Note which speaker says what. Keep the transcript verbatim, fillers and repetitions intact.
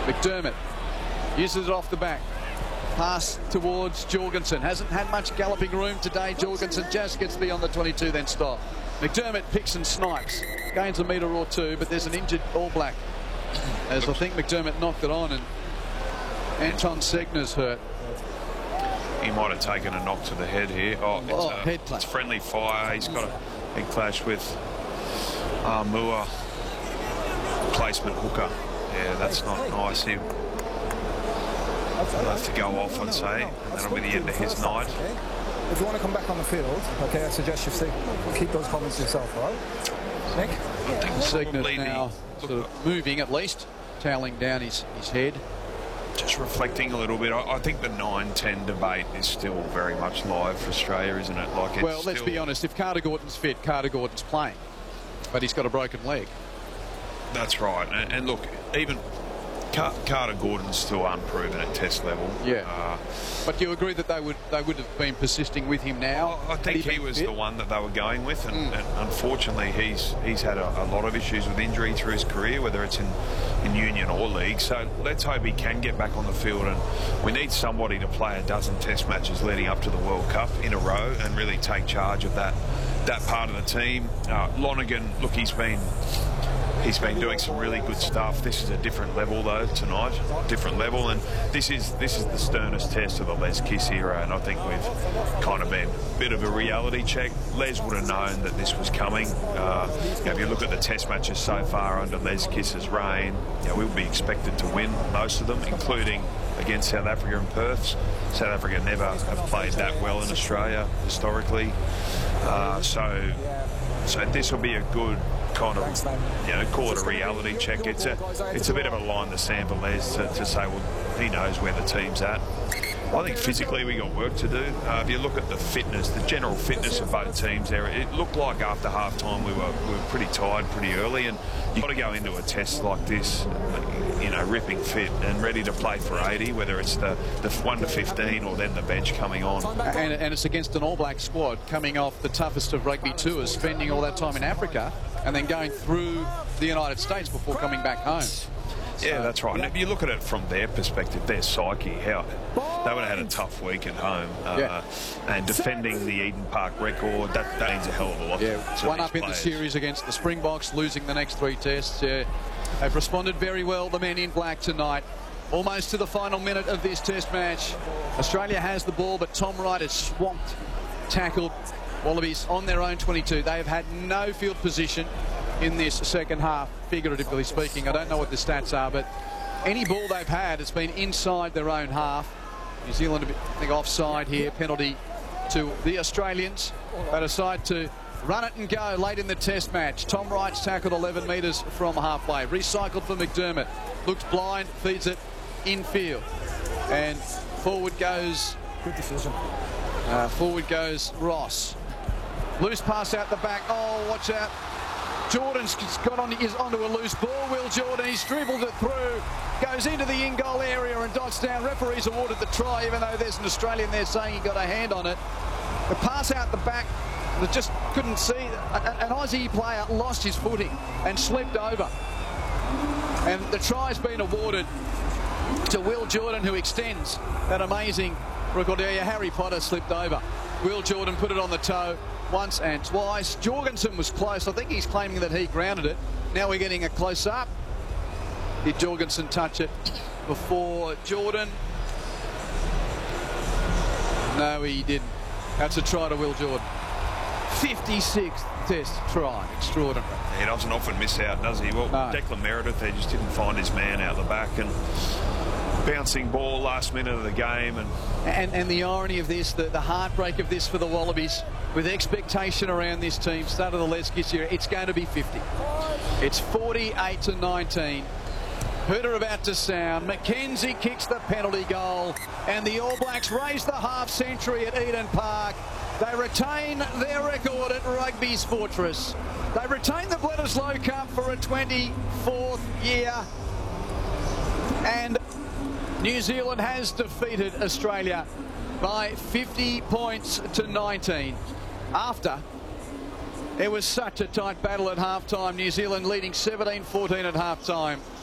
Speaker 1: McDermott uses it off the back. Pass towards Jorgensen. Hasn't had much galloping room today. Jorgensen just gets beyond the twenty-two, then stop. McDermott picks and snipes. Gains a metre or two, but there's an injured All Black. As I think McDermott knocked it on, and Anton Segner's hurt.
Speaker 2: He might have taken a knock to the head here. Oh, it's,
Speaker 1: oh
Speaker 2: a,
Speaker 1: head clash.
Speaker 2: It's friendly fire. He's got a head clash with uh, Mua. Placement hooker. Yeah, that's not nice. He will have to go off, I'd say, and that'll be the end of his night.
Speaker 3: If you want to come back on the field, okay, I suggest you stay, keep those comments to yourself, all right? Nick?
Speaker 1: Segner's now sort of moving, at least, toweling down his, his head.
Speaker 2: Just reflecting a little bit, I, I think the nine ten debate is still very much live for Australia, isn't it? Like it's
Speaker 1: well, let's
Speaker 2: still...
Speaker 1: be honest, if Carter Gordon's fit, Carter Gordon's playing, but he's got a broken leg.
Speaker 2: That's right, and, and look, even Car Carter Gordon's still unproven at test level.
Speaker 1: Yeah,
Speaker 2: uh,
Speaker 1: but you agree that they would they would have been persisting with him now?
Speaker 2: I think he, he was fit? the one that they were going with, and, mm. and unfortunately, he's he's had a, a lot of issues with injury through his career, whether it's in in union or league. So let's hope he can get back on the field, and we need somebody to play a dozen test matches leading up to the World Cup in a row and really take charge of that that part of the team. Uh, Lonergan, look, he's been. He's been doing some really good stuff. This is a different level, though, tonight. Different level, and this is this is the sternest test of the Les Kiss era, and I think we've kind of been a bit of a reality check. Les would have known that this was coming. Uh, you know, if you look at the test matches so far under Les Kiss's reign, you know, we'll be expected to win most of them, including against South Africa and Perth. South Africa never have played that well in Australia historically. Uh, so, so this will be a good kind of, you know, call it a reality check. It's a, it's a bit of a line to Sam Velez to, to say, well, he knows where the team's at. I think physically we got work to do. Uh, if you look at the fitness, the general fitness of both teams there, it looked like after half time we were we were pretty tired pretty early, and you've got to go into a test like this, you know, ripping fit and ready to play for eighty, whether it's the, the one to fifteen or then the bench coming on.
Speaker 1: And, and it's against an All Black squad coming off the toughest of rugby tours, spending all that time in Africa and then going through the United States before coming back home.
Speaker 2: Yeah, that's right. And if you look at it from their perspective, their psyche, how they would have had a tough week at home. Uh, yeah. And defending the Eden Park record, that, that means a hell of a lot.
Speaker 1: Yeah, one up
Speaker 2: players.
Speaker 1: in the series against the Springboks, losing the next three tests. Yeah. They've responded very well, the men in black tonight. Almost to the final minute of this test match. Australia has the ball, but Tom Wright is swamped, tackled. Wallabies on their own twenty-two. They have had no field position in this second half, figuratively speaking. I don't know what the stats are, but any ball they've had has been inside their own half. New Zealand, I think, offside here. Penalty to the Australians. They decide to run it and go late in the test match. Tom Wright's tackled eleven metres from halfway. Recycled for McDermott. Looks blind, feeds it infield. And forward goes...
Speaker 3: Good decision.
Speaker 1: Uh, forward goes Ross. Loose pass out the back. Oh, watch out. Jordan's got on, is onto a loose ball. Will Jordan, he's dribbled it through, goes into the in-goal area and dots down. Referees awarded the try, even though there's an Australian there saying he got a hand on it. The pass out the back, they just couldn't see. An Aussie player lost his footing and slipped over. And the try's been awarded to Will Jordan, who extends that amazing record. Yeah, Harry Potter slipped over. Will Jordan put it on the toe once and twice. Jorgensen was close. I think he's claiming that he grounded it. Now we're getting a close-up. Did Jorgensen touch it before Jordan? No, he didn't. That's a try to Will Jordan. fifty-sixth test try. Extraordinary.
Speaker 2: He doesn't often miss out, does he? Well, no. Declan Meredith, they just didn't find his man out the back, and bouncing ball last minute of the game. And
Speaker 1: and, and the irony of this, the, the heartbreak of this for the Wallabies, with expectation around this team, start of the Les Kiss era, it's going to be fifty. It's forty-eight to nineteen. Hooter about to sound. McKenzie kicks the penalty goal, and the All Blacks raise the half century at Eden Park. They retain their record at Rugby's Fortress. They retain the Bledisloe Cup for a twenty-fourth year. And New Zealand has defeated Australia by fifty points to nineteen. After it was such a tight battle at halftime, New Zealand leading seventeen fourteen at halftime.